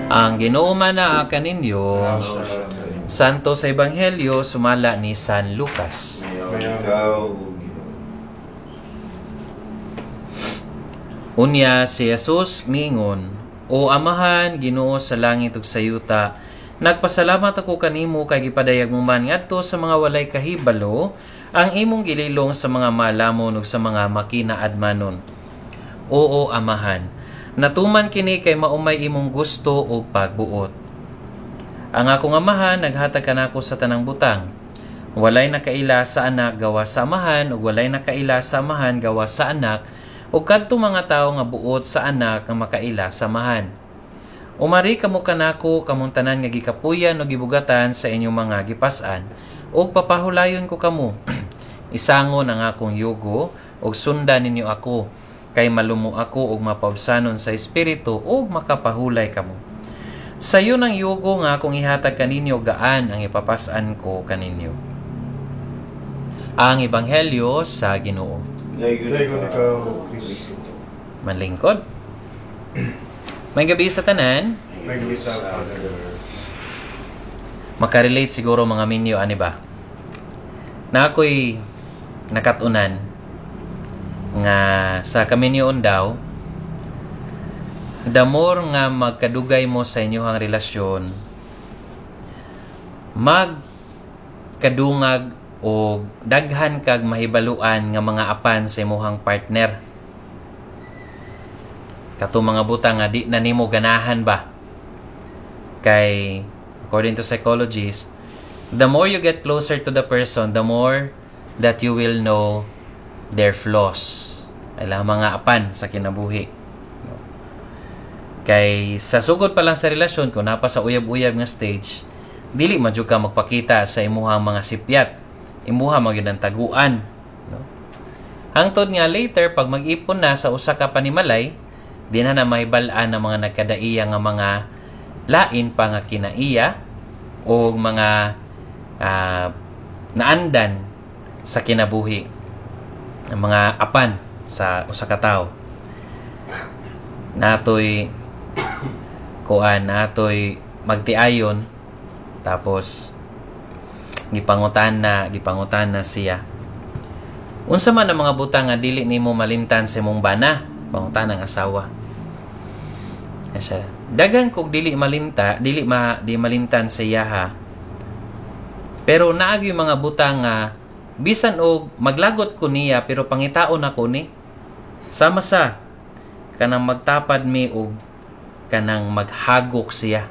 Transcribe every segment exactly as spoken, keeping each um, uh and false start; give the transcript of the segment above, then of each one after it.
Ang Ginoo man kaninyo, santo sa Ebanghelyo sumala ni San Lucas. Unya si Jesus miingon, O Amahan, Ginoo sa langit ug sa yuta, nagpasalamat ako kanimo kay gipadayag mo man ngadto sa mga walay kahibalo ang imong gililong sa mga malamon ug sa mga makinaadmanon. Oo, Amahan, natuman kini kay maumay imong gusto ug pagbuot. Ang akong Amahan naghatag kanako sa tanang butang. Walay nakaila sa anak gawa sa Amahan ug walay nakaila sa Amahan gawa sa anak, ug kadto mga tawo nga buot sa anak nga makaila sa Amahan. Umari kamo kanako kamong tanan nga gikapuyan ug gibugatan sa inyong mga gipas-an, ug papahulayon ko kamo. Isangon ang akong yugo ug sundan ninyo ako, kay malumo ako ug mapaubsanon sa espiritu ug makapahulay kamo. Sayo ng yugo nga akong ihatag kaninyo gaan ang ipapas-an ko kaninyo. Ang Ebanghelyo sa Ginoo. Dayon ikaw, Kristo. Manlingkod. May gabi sa tanan. May gabi sa Father. Makarelate siguro mga minyo, ani ba? Na ako'y nakatunan nga sa kaminyoon daw, the more nga magkadugay mo sa inyohang relasyon, magkadungag o daghan kag mahibaluan nga mga apan sa imong partner. Kato mga butang nga di na nimo ganahan ba? Kay according to psychologists, the more you get closer to the person, the more that you will know their flaws. Ay lang mga apan sa kinabuhi. Kay sa sugod pa lang sa relasyon, kung napa sa uyab-uyab nga stage, dili man jud ka magpakita sa imuhang mga sipyat. Imuha magyud ang taguan, no? Hangtod nga later pag mag-ipon na sa usa ka panimalay, di na na mahibal-an ang mga nagkadaiya nga mga lain pa nga kinaiya o mga uh, naandan sa kinabuhi, ang mga apan sa usa ka tawo. Natoy kuan, natoy magtiayon, tapos gipangutan na gipangutan na siya. Unsa man ang mga butang nga dili nimo malimtan sa imong bana, pangutan ng asawa. Kasi dagan kog dili malimta, dili ma di malimtan sa iya ha. Pero naagi mga butang nga bisan og maglagot ko niya pero pangitaon ako ni sama sa kanang magtapad mi og kanang maghagok siya.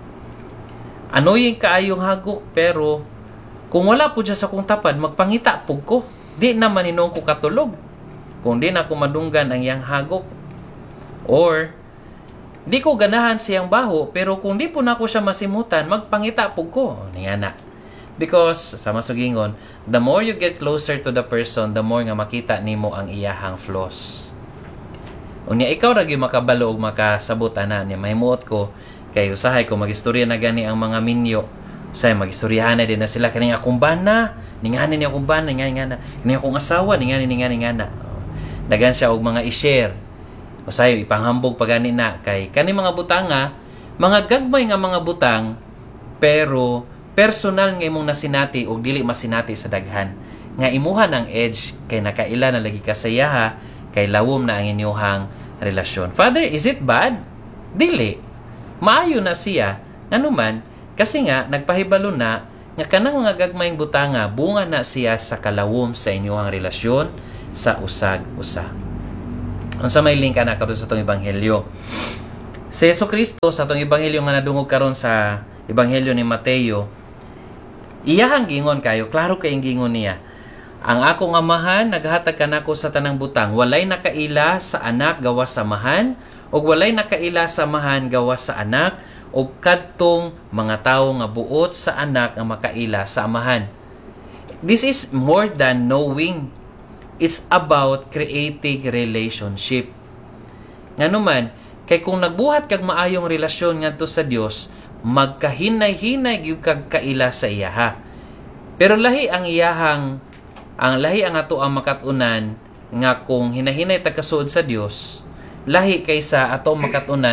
Anoy kaayong hagok pero kung wala po siya sa kong tapad, magpangita po ko. Di naman inong ko katulog. Kung di na ako madunggan ang iyang hagok. Or, di ko ganahan siyang baho, pero kung di po na ako siya masimutan, magpangita po ko. Nga na. Because, sa masugingon, the more you get closer to the person, the more nga makita nimo ang iyahang flaws. Unya, ikaw ragi makabalo o makasabot na niya. Mahimuot ko, kay usahay ko, magistorya na gani ang mga minyo. Say magistoryahan na din na sila kaning akong bana, ningani ni akong bana, ningani nga na, kaning akong asawa, ningani ningani nga na. Dagan siya og mga i-share. O sayo ipanghambog pagani na kay kani mga butang nga, mga gagmay nga mga butang, pero personal nga imong nasinati og dili masinati sa daghan. Nga imuha ng edge kay nakaila na lagi kasayaha, kay lawom na ang inyong relasyon. Father, is it bad? Dili. Maayo na siya. Ano man, kasi nga, nagpahibalo na nga kanang mga gagmayng butanga, bunga na siya sa kalawom sa inyong relasyon sa usag-usa. Unsa may link ka na kato sa itong Ebanghelyo. Si Yesu Kristo sa itong Ebanghelyo nga nadungog karon sa Ebanghelyo ni Mateo, iyahang gingon kayo, klaro kayong gingon niya. Ang akong Amahan, naghatag kanako sa tanang butang, walay nakaila sa anak gawa sa amahan, o walay nakaila sa amahan gawa sa anak, o kadtong mga tawo nga buot sa anak nga makaila sa amahan. This is more than knowing. It's about creating relationship. Nganuman, kay kung nagbuhat kag maayong relasyon ngadto sa Dios, magkahinay-hinay gyud kag kaila sa iya ha. Pero lahi ang iyahang ang lahi ang ato ang makatunan nga kung hinahinay tagkasuod sa Dios, lahi kaysa ato makatunan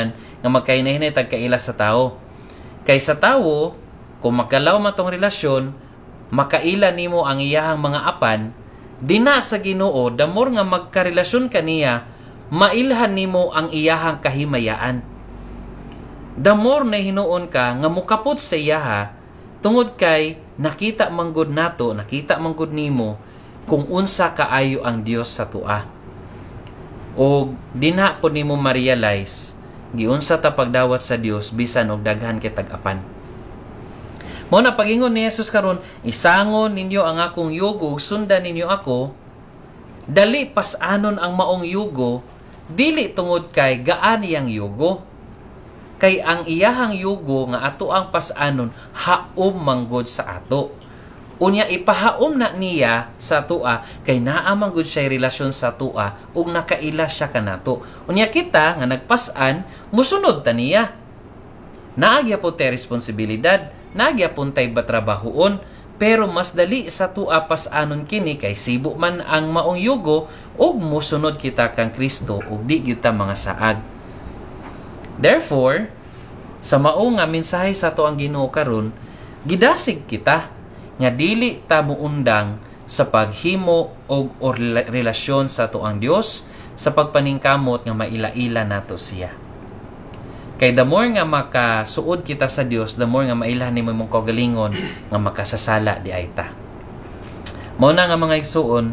nga magkahinay-hinay tagkaila sa tao. Kay sa tao, kung makalaw man tong relasyon, makaila nimo ang iyahang mga apan, dina sa Ginoo, the more nga magkarelasyon kaniya, mailhan nimo ang iyahang kahimayaan. The more na hinuon ka nga mukapot sa iyaha, tungod kay nakita manggod nato, nakita manggod nimo kung unsa kaayo ang Dios sa tua. O dinha po nimo ma-realize giunsa ta pagdawat sa Dios bisan og daghan kay tag-apan. Mao na pag-ingon ni Jesus karon, isangon ninyo ang akong yugo ug sundan ninyo ako. Dali pas-anon ang maong yugo, dili tungod kay gaan iyang yugo. Kay ang iyahang yugo nga ato ang pas-anon haom manggod sa ato. Unya ipahaom na niya sa tua kay naa manggod siya relasyon sa tua ug nakaila siya kanato. Unya kita nga nagpas-an musunod ta niya. Naagya po tay responsibilidad, naagya po tay batrabahoon, pero mas dali sa tua pas-anon kini kay sibo man ang maong yugo ug musunod kita kang Kristo ug di gyud ta mga saag. Therefore, sa mao nga mensahe sa ato ang Ginoo karon, gidasig kita nga dili ta muundang sa paghimo og or relasyon sa ato ang Dios sa pagpaningkamot nga maila-ila nato siya. Kay the more nga makasuod kita sa Dios, the more nga mailhan nimo imong kaugalingon nga makasasala di ay ta. Mao na nga mga igsuon,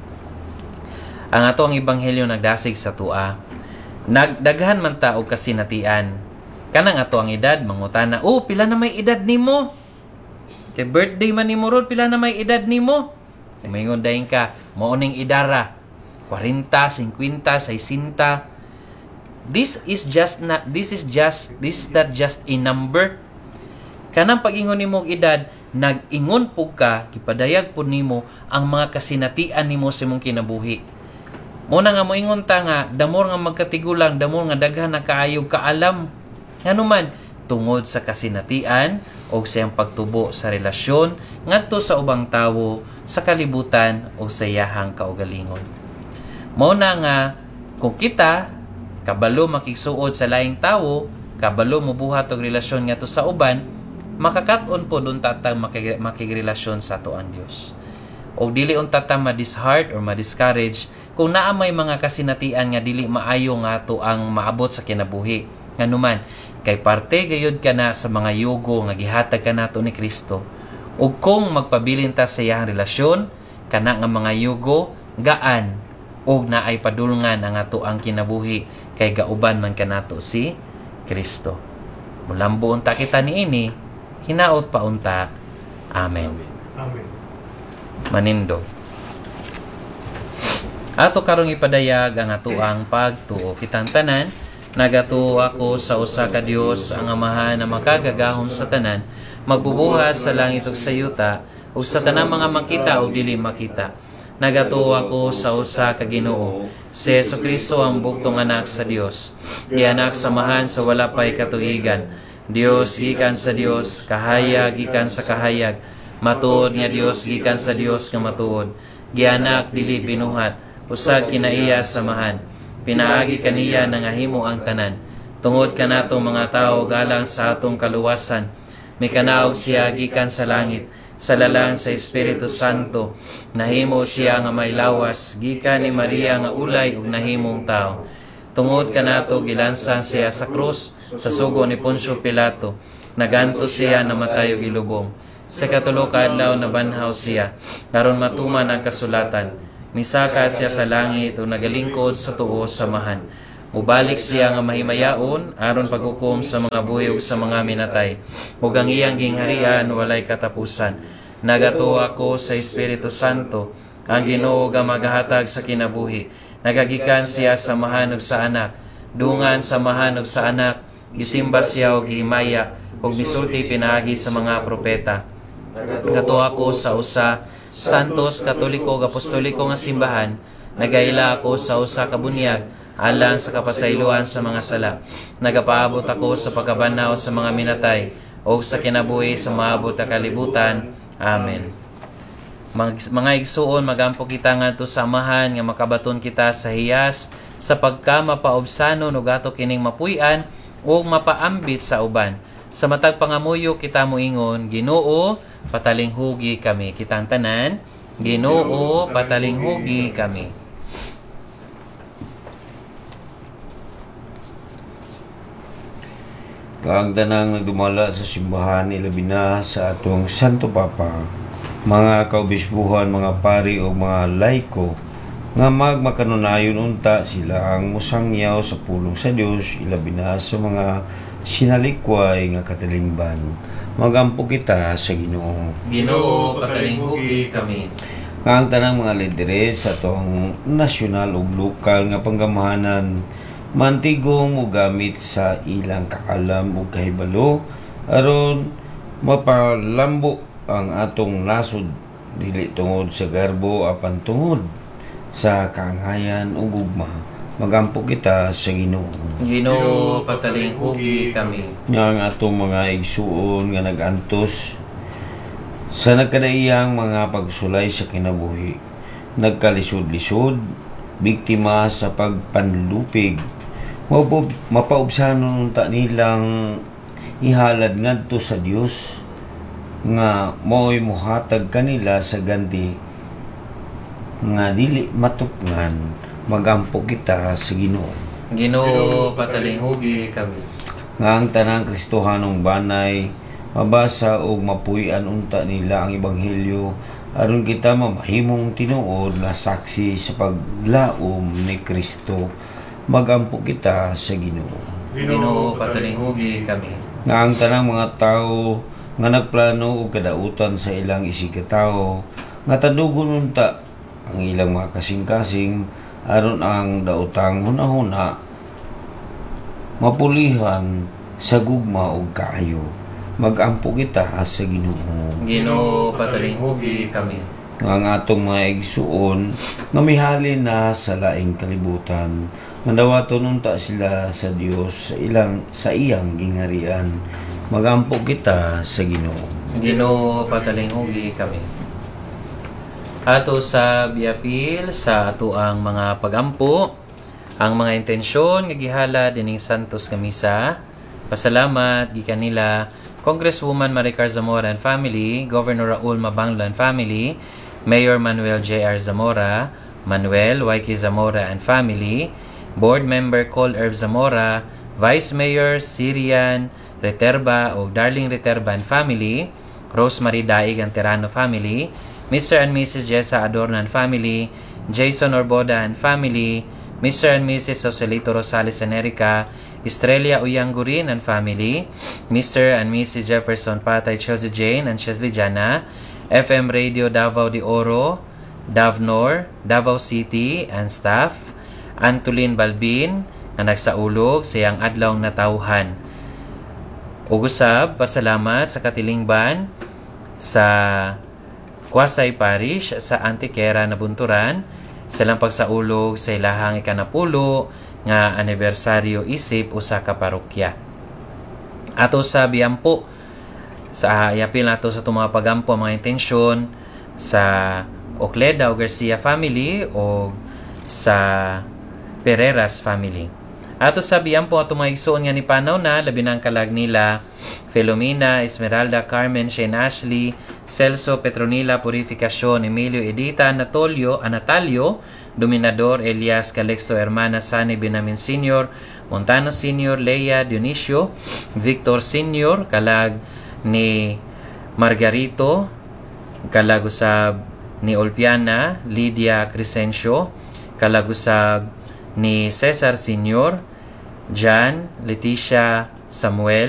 ang ato ang ebanghelyo nagdasig sa tua. Nagdaghan man ta og kasinatian. Kanang ato ang edad mangutana, "Oh, pila na may edad nimo?" Kay birthday man nimo rod, pila na may edad nimo? Kay mayngon dayon ka, mao ning idara, forty, fifty, sixty. This is just not this is just this is not just a number. Kanang pag-ingon nimo og edad, nag-ingon pug ka, gipadayag pud nimo ang mga kasinatian nimo sa imong kinabuhi. Mo na nga moingon ta nga, damor nga magkatigulang, damor nga daghan na kaayog kaalam. Nganuman tungod sa kasinatian o siyang pagtubo sa relasyon ngadto sa ubang tawo, sa kalibutan o sa iyahang kaugalingon. Mao na nga kung kita kabalo makigsuod sa laing tawo, kabalo mobuhat og relasyon ngadto sa uban, makakat-on po dun tatang makig- makigrelasyon sa ato ang Dios. O dili unta ta ma-disheart or ma-discourage kung naa may mga kasinatian nga dili maayo nga ato ang maabot sa kinabuhi. Nganuman, kay parte gayud ka na sa mga yugo nga gihatag kanato ni Kristo. Ug kung magpabilin ta sa iyang relasyon, kana nga mga yugo gaan ug naay padulngan ang ato ang kinabuhi kay gauban man kanato si Kristo. Mulambo unta kita niini, hinaot pa unta. Amen. Amen. Manindog. Ato karong ipadayag ang ato ang pagtuo kitang tanan. Nagatuo ako sa usa ka Dios ang Amahan na makagagahom sa tanan, magbubuhat sa langit ug sa yuta, ug sa tanang mga makita o dili makita. Nagatuo ako sa usa ka Ginoo, si Jesucristo ang bugtong anak sa Dios, gianak samahan sa wala pay katuigan. Dios gikan sa Dios, kahayag gikan sa kahayag, matuod nga Dios gikan sa Dios nga matuod. Gianak dili binuhat, usag kinaiya samahan. Pinaagi kaniya na nga himo ang tanan. Tungod kanatong mga tao galang sa atong kaluwasan. May kanaog siya gikan sa langit, sa lalang sa Espiritu Santo. Nahimo siya nga may lawas, gikan ni Maria nga ulay ug nahimong tao. Tungod kanato gilansang siya sa krus, sa sugo ni Poncio Pilato. Naganto siya namatay ug ilubong. Sa katulo ka adlaw nabanhaw siya, karon matuman ang kasulatan. Misaka siya sa langit o nagalingkod sa tuo samahan. Mubalik siya nga mahimayaon aron paghukom sa mga buyog sa mga minatay. Ug ang iyang gingharian walay katapusan. Nagatuo ako sa Espiritu Santo, ang Ginoo nga magahatag sa kinabuhi. Nagagikan siya sa mahanog sa anak, dungan sa mahanog sa anak, gisimba siya og gihimaya ug misulti pinaagi sa mga propeta. Nagatuo ako sa usa Santos, Katoliko, Apostoliko nga simbahan, nagaila ako sa usa ka bunyag, alang sa kapasayloan sa mga sala. Nagapaabot ako sa pagkabanaw sa mga minatay, o sa kinabuhi sa maabot na kalibutan. Amen. Mag, mga igsuon, magampo kita nga ito samahan, nga makabaton kita sa hiyas, sa pagka mapaobsanon o gato kining mapuyan, o mapaambit sa uban. Sa matag pangamuyo kita moingon, Ginoo, patalinghugi kami. Kitang tanan, Ginoo, patalinghugi kami. Kaang tanang nagdumala sa simbahan ilabi na sa atong Santo Papa, mga kaobispuhan, mga pari o mga laiko, nga magmakanunayon unta sila ang musangyaw sa pulong sa Dios ilabi na sa mga sinalikway nga katilingban. Magampo kita sa Ginoo. Ginoo, patalinghugi kami. Nga ang tanang mga lideres sa atong nasyonal ug lokal nga panggamahanan mantigong mo gamit sa ilang kaalam ug kahibalo aron mapalambo ang atong nasod dili tungod sa garbo apan tungod sa kaanghayan ug gugma. Magampo kita sa Ginoo. Ginoo, patalinghugi kami. Nga ang atong mga igsuon nga nagantos sa nagkadaiyang mga pagsulay sa kinabuhi, nagkalisod-lisod, biktima sa pagpanlupig, mapaubsanon unta nilang ihalad ngadto sa Dios nga mo'y muhatag kanila sa ganti nga dili matukngan. Magampo kita sa Ginoo. Ginoo, patalinghugi kami. Nga ang tanang Kristohanong banay mabasa o mapuy-an unta nila ang ebanghelyo aron kita mamahimong tinuod nga saksi sa paglaom ni Kristo. Magampo kita sa Ginoo. Ginoo, patalinghugi kami. Nga ang tanang mga tao nga nagplano og kadautan sa ilang isigatawo nga tadugon unta ang ilang mga kasing-kasing aron ang daotang hunahuna mapulihan sa gugma ug kaayo. Magampo kita sa Ginoo. Ginoo, patalinghugi kami. Ang atong mga igsuon nga mihalin na sa laing kalibutan nga dawaton unta sila sa Dios sa ilang sa iyang gingarian. Magampo kita sa Ginoo. Ginoo, patalinghugi kami. Ato sa biapil sa ato ang mga pagampo, ang mga intensyon nga gihala dining Santos nga misa. Pasalamat gikan nila Congresswoman Maricar Zamora and family, Governor Raul Mabanglo and family, Mayor Manuel J R Zamora, Manuel Y K Zamora and family, Board Member Col Erv Zamora, Vice Mayor Sirian Reterba o Darling Reterba and family, Rosemary Daig and Terano family, Mister and Missus Jessa Adorno and family, Jason Orboda and family, Mister and Missus Joselito Rosales and Erica, Estrella Uyangurin and family, Mister and Missus Jefferson Patay Chelsea Jane and Chesley Jana, F M Radio Davao de Oro, Davnor, Davao City and staff, Antolin Balbin na nagsaulog sa iyang adlawng natawhan. Ugusab, pasalamat sa katilingban sa Kwasay Parish sa Antiquera na Bunturan silang pagsaulog sa ilahang ikanapulo nga anibersaryo isip usa ka parokya. Ato sa biyampo sa yapil nato sa mga pagampo mga intensyon sa Ocleda o Garcia family o sa Pereras family. Ato sa biyampo ato mga igsoon nga ni panaw na labi ng kalag nila Filomena, Esmeralda, Carmen, Shane Ashley, Celso, Petronila, Purificacion, Emilio, Edita, Anatolio, Anatalio, Dominador, Elias, Calixto, Hermana, Sani, Benamin Senior, Montano Senior, Leia, Dionisio, Victor Senior, kalag ni Margarito, kalag usab ni Olpiana, Lydia Crescencio, kalag usab ni Cesar Senior, Jan, Leticia, Samuel,